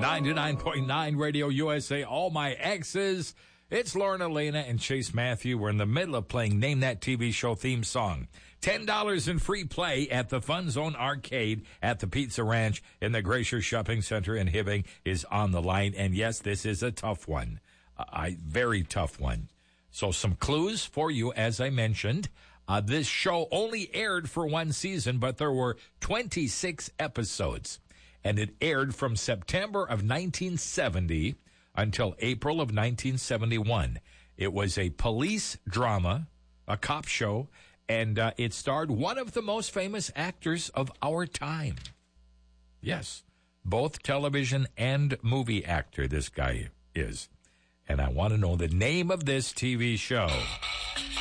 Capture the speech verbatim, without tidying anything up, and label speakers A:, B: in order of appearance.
A: ninety-nine point nine Radio U S A, All My Exes. It's Lauren Elena and Chase Matthew. We're in the middle of playing Name That T V Show theme song. ten dollars in free play at the Fun Zone Arcade at the Pizza Ranch in the Glacier Shopping Center in Hibbing is on the line. And yes, this is a tough one. A very tough one. So some clues for you, as I mentioned. Uh, this show only aired for one season, but there were twenty-six episodes. And it aired from September of nineteen seventy until April of nineteen seventy-one. It was a police drama, a cop show, and uh, it starred one of the most famous actors of our time. Yes, both television and movie actor this guy is. And I want to know the name of this T V show.